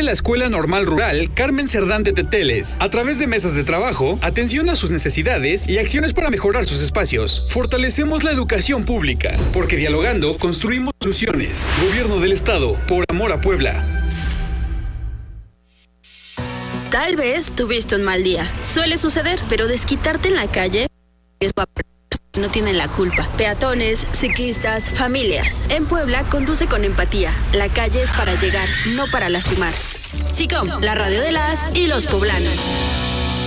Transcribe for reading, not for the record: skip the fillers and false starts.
la Escuela Normal Rural Carmen Cerdán de Teteles, a través de mesas de trabajo, atención a sus necesidades y acciones para mejorar sus espacios. Fortalecemos la educación pública, porque dialogando construimos soluciones. Gobierno del Estado, por amor a Puebla. Tal vez tuviste un mal día. Suele suceder, pero desquitarte en la calle no tienen la culpa. Peatones, ciclistas, familias. En Puebla, conduce con empatía. La calle es para llegar, no para lastimar. Chicom, la radio de las y los poblanos.